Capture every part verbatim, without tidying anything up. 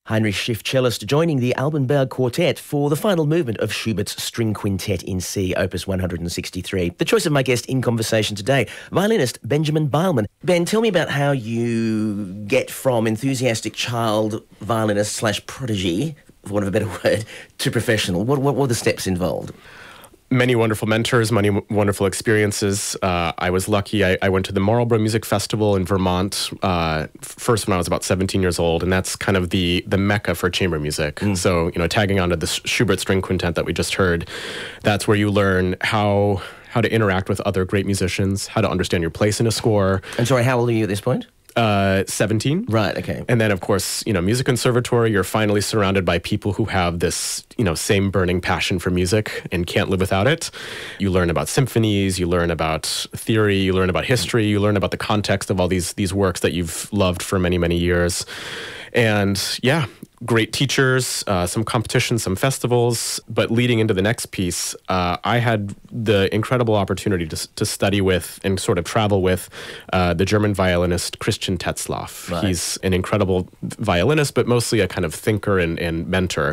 Heinrich Schiff, cellist, joining the Alban Berg Quartet for the final movement of Schubert's String Quintet in C, Opus one hundred sixty-three. The choice of my guest in conversation today, violinist Benjamin Beilman. Ben, tell me about how you get from enthusiastic child violinist slash prodigy, for want of a better word, to professional. What, what were the steps involved? Many wonderful mentors, many w- wonderful experiences. Uh, I was lucky. I, I went to the Marlborough Music Festival in Vermont uh, first when I was about seventeen years old, and that's kind of the the mecca for chamber music. Mm. So, you know, tagging onto the Schubert String Quintet that we just heard, that's where you learn how how to interact with other great musicians, how to understand your place in a score. And sorry, how old are you at this point? Uh, seventeen. Right, okay. And then, of course, you know, music conservatory, you're finally surrounded by people who have this, you know, same burning passion for music and can't live without it. You learn about symphonies, you learn about theory, you learn about history, you learn about the context of all these these works that you've loved for many, many years. And yeah, great teachers, uh, some competitions, some festivals. But leading into the next piece, uh, I had the incredible opportunity to, to study with and sort of travel with uh, the German violinist Christian Tetzlaff. Right. He's an incredible violinist, but mostly a kind of thinker and, and mentor.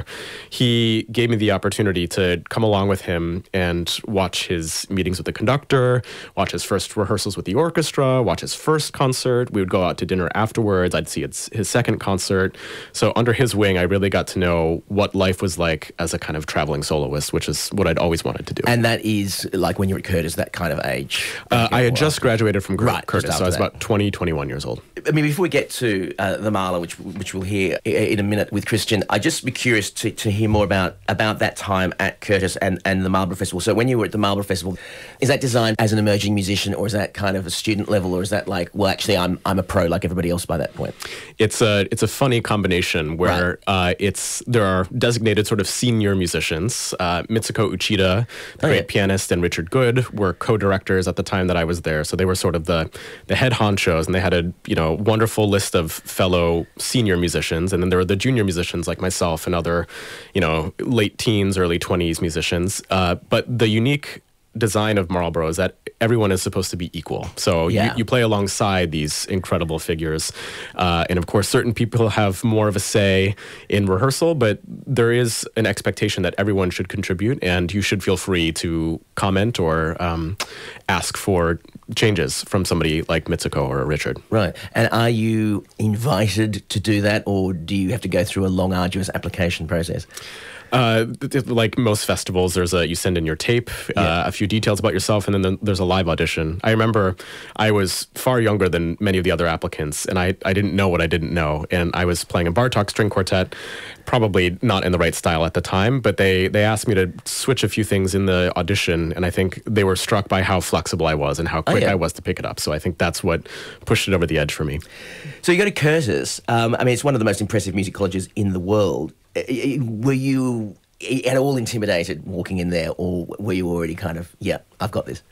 He gave me the opportunity to come along with him and watch his meetings with the conductor, watch his first rehearsals with the orchestra, watch his first concert. We would go out to dinner afterwards. I'd see his, his second concert. So under his wing, I really got to know what life was like as a kind of traveling soloist, which is what I'd always wanted to do. And that is, like when you were at Curtis, that kind of age? Uh, I had just graduated from Cur- right, Curtis, so I was that. about twenty, twenty-one years old. I mean, before we get to uh, the Mahler, which which we'll hear in a minute with Christian, I'd just be curious to, to hear more about, about that time at Curtis and, and the Marlborough Festival. So when you were at the Marlborough Festival, is that designed as an emerging musician, or is that kind of a student level, or is that like, well, actually, I'm I'm a pro like everybody else by that point? It's a it's a funny combination where right. uh, it's there are designated sort of senior musicians. Uh, Mitsuko Uchida, the oh, great yeah. pianist, and Richard Good were co-directors at the time that I was there. So they were sort of the the head honchos, and they had a you know wonderful list of fellow senior musicians. And then there were the junior musicians like myself and other you know late teens, early twenties musicians. Uh, but the unique design of Marlborough is that everyone is supposed to be equal. So yeah. you, you play alongside these incredible figures. Uh, and of course, certain people have more of a say in rehearsal, but there is an expectation that everyone should contribute, and you should feel free to comment or um, ask for changes from somebody like Mitsuko or Richard. Right. And are you invited to do that, or do you have to go through a long, arduous application process? Uh, like most festivals, there's a you send in your tape, yeah. uh, a few details about yourself, and then there's a live audition. I remember I was far younger than many of the other applicants, and I, I didn't know what I didn't know. And I was playing a Bartók string quartet, probably not in the right style at the time, but they, they asked me to switch a few things in the audition, and I think they were struck by how flexible I was and how quick oh, yeah. I was to pick it up. So I think that's what pushed it over the edge for me. So you go to Curtis. Um, I mean, it's one of the most impressive music colleges in the world. Were you at all intimidated walking in there, or were you already kind of, yeah, I've got this?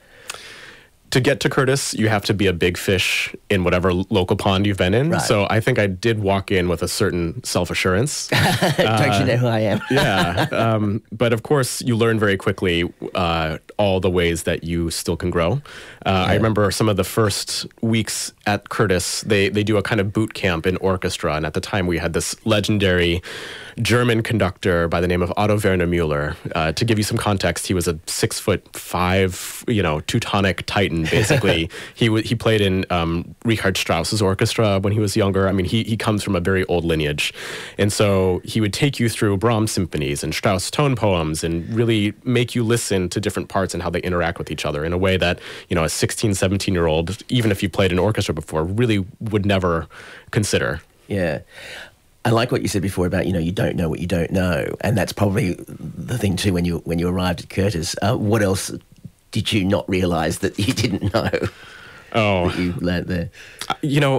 To get to Curtis, you have to be a big fish in whatever local pond you've been in. Right. So I think I did walk in with a certain self-assurance. Don't uh, you know who I am? yeah. Um, but of course, you learn very quickly uh, all the ways that you still can grow. Uh, yeah. I remember some of the first weeks at Curtis, they, they do a kind of boot camp in orchestra. And at the time, we had this legendary German conductor by the name of Otto Werner Müller. Uh, to give you some context, he was a six foot five, you know, Teutonic titan, basically. he w- he played in um, Richard Strauss's orchestra when he was younger. I mean, he he comes from a very old lineage. And so he would take you through Brahms symphonies and Strauss tone poems and really make you listen to different parts and how they interact with each other in a way that, you know, a sixteen, seventeen-year-old, even if you played an orchestra before, really would never consider. Yeah. I like what you said before about, you know, you don't know what you don't know. And that's probably the thing, too, when you when you arrived at Curtis. Uh, what else did you not realise that you didn't know oh. that you learnt there? You know,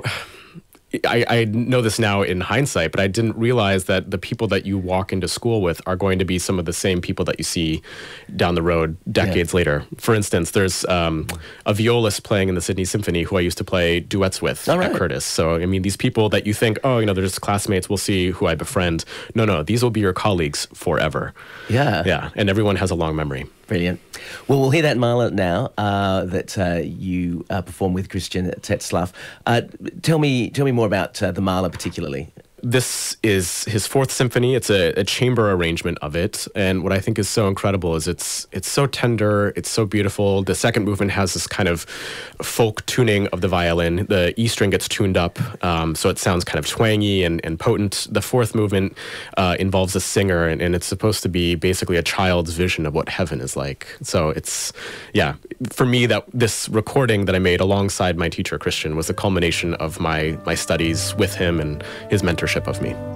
I, I know this now in hindsight, but I didn't realize that the people that you walk into school with are going to be some of the same people that you see down the road decades yeah. later. For instance, there's um, a violist playing in the Sydney Symphony who I used to play duets with All right. at Curtis. So, I mean, these people that you think, oh, you know, they're just classmates, we'll see who I befriend. No, no, these will be your colleagues forever. Yeah. Yeah, and everyone has a long memory. Brilliant. Well, we'll hear that Mahler now uh, that uh, you uh, perform with Christian Tetzlaff. Uh, tell me, tell me more about uh, the Mahler particularly. this is his fourth symphony. It's a, a chamber arrangement of it, and what I think is so incredible is it's it's so tender, it's so beautiful. The second movement has this kind of folk tuning of the violin. The E string gets tuned up, um, so it sounds kind of twangy and, and potent. The fourth movement uh, involves a singer, and, and it's supposed to be basically a child's vision of what heaven is like. So it's, yeah, for me, that this recording that I made alongside my teacher, Christian, was the culmination of my, my studies with him and his mentorship of me.